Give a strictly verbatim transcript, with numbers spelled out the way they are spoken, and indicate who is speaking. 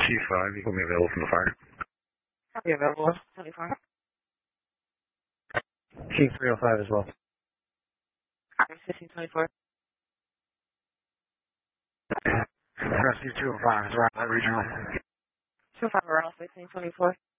Speaker 1: Chief five, you will be available from the fire.
Speaker 2: I'll be available. twenty-four.
Speaker 3: Chief three oh five as well.
Speaker 2: fifteen twenty-four.
Speaker 1: Rescue two oh five is around that regional.
Speaker 2: two oh five around fifteen twenty-four.